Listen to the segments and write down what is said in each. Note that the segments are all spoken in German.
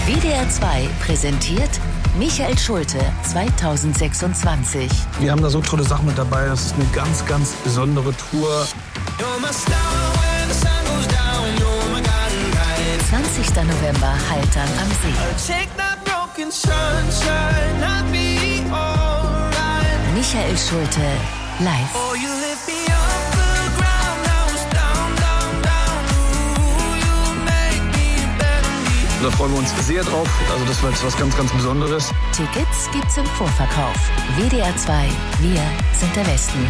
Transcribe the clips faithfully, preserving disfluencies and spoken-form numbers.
W D R zwei präsentiert Michael Schulte zweitausendsechsundzwanzig. Wir haben da so tolle Sachen mit dabei. Das ist eine ganz, ganz besondere Tour. zwanzigster November, Haltern am See. Michael Schulte live. Da freuen wir uns sehr drauf. Also das wird was ganz, ganz Besonderes. Tickets gibt's im Vorverkauf. W D R zwei, wir sind der Westen.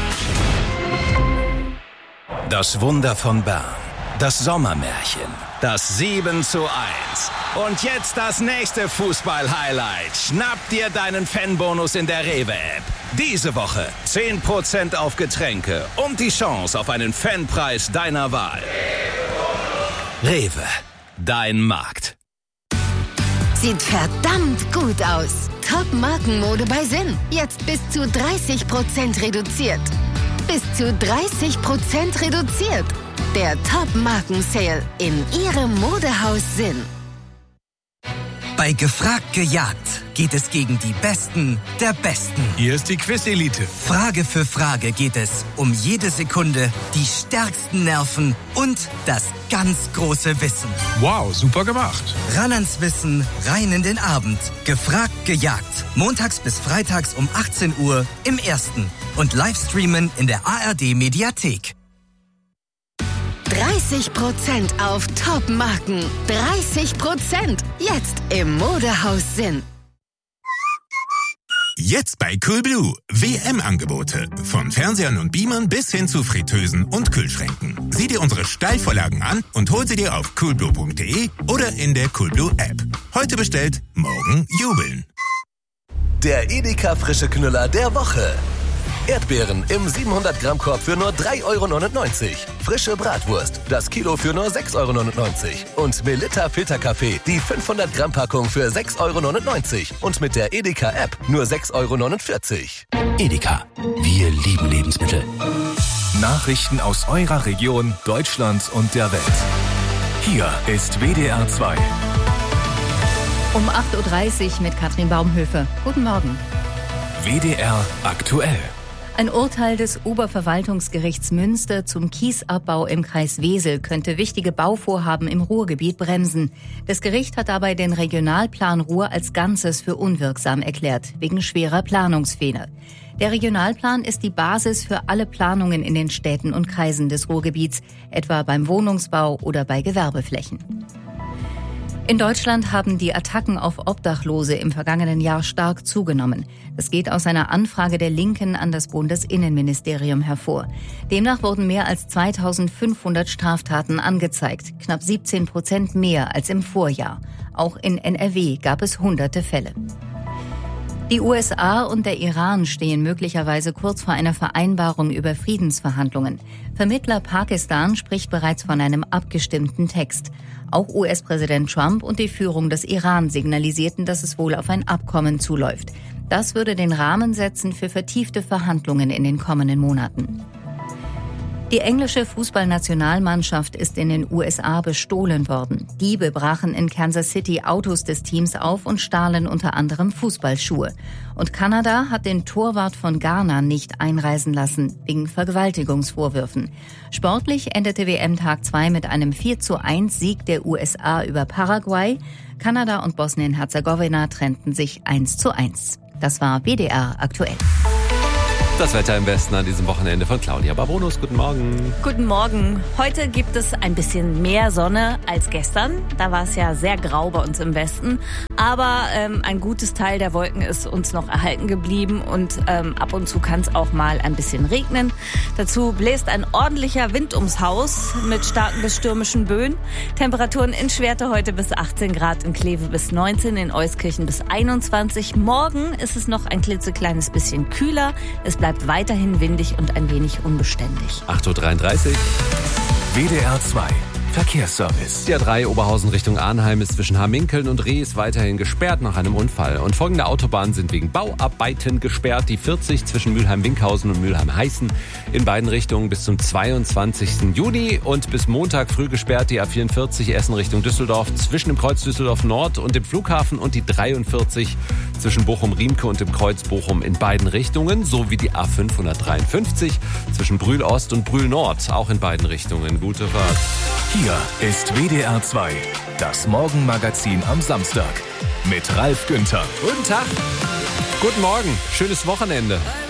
Das Wunder von Bern. Das Sommermärchen. Das sieben zu eins. Und jetzt das nächste Fußball-Highlight. Schnapp dir deinen Fanbonus in der Rewe-App. Diese Woche zehn Prozent auf Getränke und die Chance auf einen Fanpreis deiner Wahl. Rewe. Dein Markt. Sieht verdammt gut aus. Top-Markenmode bei Sinn. Jetzt bis zu dreißig Prozent reduziert. Bis zu dreißig Prozent reduziert. Der Top-Marken-Sale in Ihrem Modehaus Sinn. Bei Gefragt gejagt geht es gegen die Besten der Besten. Hier ist die Quiz-Elite. Frage für Frage geht es um jede Sekunde, die stärksten Nerven und das ganz große Wissen. Wow, super gemacht. Ran ans Wissen, rein in den Abend. Gefragt gejagt. Montags bis freitags um achtzehn Uhr im Ersten. Und Livestreamen in der A R D-Mediathek. dreißig Prozent auf Top-Marken. dreißig Prozent. Jetzt im Modehaus Sinn. Jetzt bei Coolblue. W M-Angebote. Von Fernsehern und Beamern bis hin zu Fritteusen und Kühlschränken. Sieh dir unsere Steilvorlagen an und hol sie dir auf coolblue punkt de oder in der Coolblue-App. Heute bestellt, morgen jubeln. Der Edeka frische Knüller der Woche. Erdbeeren im siebenhundert Gramm Korb für nur drei Euro neunundneunzig. Frische Bratwurst, das Kilo für nur sechs Euro neunundneunzig. Und Melitta Filterkaffee, die fünfhundert Gramm Packung für sechs Euro neunundneunzig. Und mit der Edeka App nur sechs Euro neunundvierzig. Edeka, wir lieben Lebensmittel. Nachrichten aus eurer Region, Deutschlands und der Welt. Hier ist W D R zwei. Um acht Uhr dreißig mit Katrin Baumhöfe. Guten Morgen. W D R aktuell. Ein Urteil des Oberverwaltungsgerichts Münster zum Kiesabbau im Kreis Wesel könnte wichtige Bauvorhaben im Ruhrgebiet bremsen. Das Gericht hat dabei den Regionalplan Ruhr als Ganzes für unwirksam erklärt, wegen schwerer Planungsfehler. Der Regionalplan ist die Basis für alle Planungen in den Städten und Kreisen des Ruhrgebiets, etwa beim Wohnungsbau oder bei Gewerbeflächen. In Deutschland haben die Attacken auf Obdachlose im vergangenen Jahr stark zugenommen. Das geht aus einer Anfrage der Linken an das Bundesinnenministerium hervor. Demnach wurden mehr als zweitausendfünfhundert Straftaten angezeigt, knapp siebzehn Prozent mehr als im Vorjahr. Auch in N R W gab es hunderte Fälle. Die U S A und der Iran stehen möglicherweise kurz vor einer Vereinbarung über Friedensverhandlungen. Vermittler Pakistan spricht bereits von einem abgestimmten Text. Auch U S-Präsident Trump und die Führung des Iran signalisierten, dass es wohl auf ein Abkommen zuläuft. Das würde den Rahmen setzen für vertiefte Verhandlungen in den kommenden Monaten. Die englische Fußballnationalmannschaft ist in den U S A bestohlen worden. Diebe brachen in Kansas City Autos des Teams auf und stahlen unter anderem Fußballschuhe. Und Kanada hat den Torwart von Ghana nicht einreisen lassen, wegen Vergewaltigungsvorwürfen. Sportlich endete W M-Tag zwei mit einem vier zu eins Sieg der U S A über Paraguay. Kanada und Bosnien-Herzegowina trennten sich eins zu eins. Das war W D R aktuell. Das Wetter im Westen an diesem Wochenende von Claudia Barbonus. Guten Morgen. Guten Morgen. Heute gibt es ein bisschen mehr Sonne als gestern. Da war es ja sehr grau bei uns im Westen. Aber ähm, ein gutes Teil der Wolken ist uns noch erhalten geblieben. Und ähm, ab und zu kann es auch mal ein bisschen regnen. Dazu bläst ein ordentlicher Wind ums Haus mit starken bis stürmischen Böen. Temperaturen in Schwerte heute bis achtzehn Grad, in Kleve bis neunzehn, in Euskirchen bis einundzwanzig. Morgen ist es noch ein klitzekleines bisschen kühler. Es bleibt weiterhin windig und ein wenig unbeständig. acht Uhr dreiunddreißig. W D R zwei. Verkehrsservice. Die A drei Oberhausen Richtung Arnheim ist zwischen Hamminkeln und Rees weiterhin gesperrt nach einem Unfall. Und folgende Autobahnen sind wegen Bauarbeiten gesperrt. Die vierzig zwischen Mülheim-Winkhausen und Mülheim-Heißen in beiden Richtungen bis zum zweiundzwanzigsten Juni. Und bis Montag früh gesperrt die A vierundvierzig Essen Richtung Düsseldorf zwischen dem Kreuz Düsseldorf Nord und dem Flughafen und die dreiundvierzig zwischen Bochum-Riemke und dem Kreuz Bochum in beiden Richtungen, sowie die A fünfhundertdreiundfünfzig zwischen Brühl Ost und Brühl Nord, auch in beiden Richtungen. Gute Fahrt. Hier ist W D R zwei, das Morgenmagazin am Samstag mit Ralf Günther. Guten Tag. Guten Morgen. Schönes Wochenende.